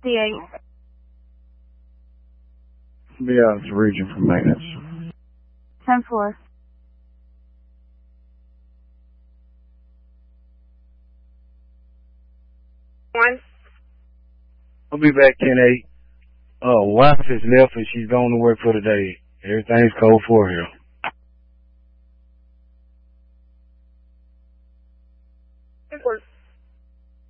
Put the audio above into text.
68. Be out of the region for maintenance. 10-4. I'll be back 10-8. Wife has left and she's gone to work for the day. Everything's cold for here.